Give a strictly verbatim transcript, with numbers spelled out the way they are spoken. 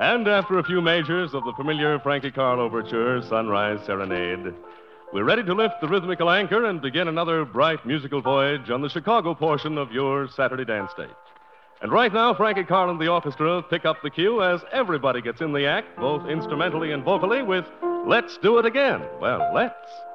And after a few measures of the familiar Frankie Carl overture, Sunrise Serenade, we're ready to lift the rhythmical anchor and begin another bright musical voyage on the Chicago portion of your Saturday dance date. And right now, Frankie Carl and the orchestra pick up the cue as everybody gets in the act, both instrumentally and vocally, with Let's Do It Again. Well, let's.